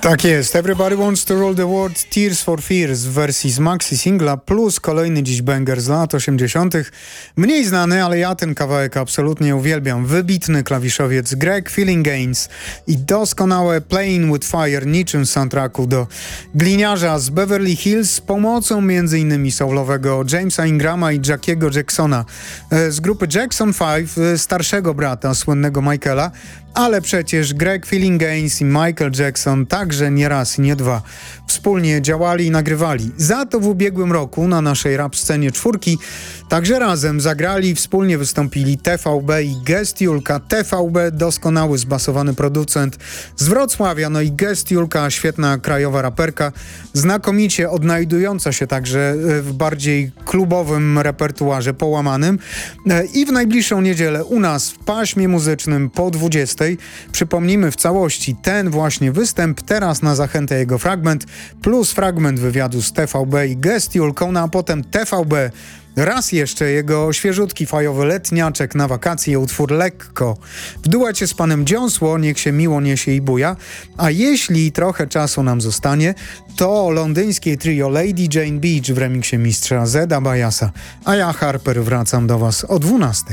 Tak jest. Everybody Wants to Rule the World, Tears for Fears w wersji z maxi singla, plus kolejny dziś banger z lat 80. Mniej znany, ale ja ten kawałek absolutnie uwielbiam. Wybitny klawiszowiec Greg Phillinganes i doskonałe Playing with Fire niczym z soundtracku do Gliniarza z Beverly Hills z pomocą m.in. soulowego Jamesa Ingrama i Jackiego Jacksona z grupy Jackson 5, starszego brata słynnego Michaela. Ale przecież Greg Phillinganes i Michael Jackson także nie raz i nie dwa wspólnie działali i nagrywali. Za to w ubiegłym roku na naszej rap scenie czwórki także razem zagrali i wspólnie wystąpili TVB i Gest Julka. TVB doskonały zbasowany producent z Wrocławia, no i Gest Julka świetna krajowa raperka, znakomicie odnajdująca się także w bardziej klubowym repertuarze połamanym. I w najbliższą niedzielę u nas w paśmie muzycznym po 20. Przypomnijmy w całości ten właśnie występ, teraz na zachętę jego fragment, plus fragment wywiadu z TVB i Gest Julką, no a potem TVB raz jeszcze jego świeżutki fajowy letniaczek na wakacje, utwór Lekko. W duecie z panem Dziąsło, Niech się miło niesie i buja, a jeśli trochę czasu nam zostanie, to londyńskie trio Lady Jane Beach w remiksie mistrza Zeda Bajasa, a ja Harper wracam do was o 12.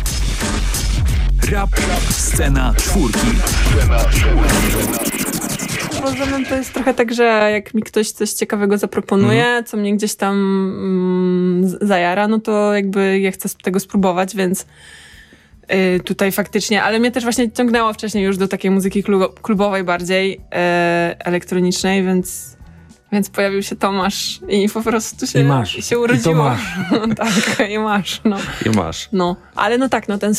Rap scena czwórki. Bo ze mną to jest trochę tak, że jak mi ktoś coś ciekawego zaproponuje, co mnie gdzieś tam zajara, no to jakby ja chcę tego spróbować, więc tutaj faktycznie, ale mnie też właśnie ciągnęło wcześniej już do takiej muzyki klubowej bardziej, elektronicznej, więc pojawił się Tomasz i po prostu się urodziło. I to masz. Tak, i masz. No. I masz. No, ale no tak, no ten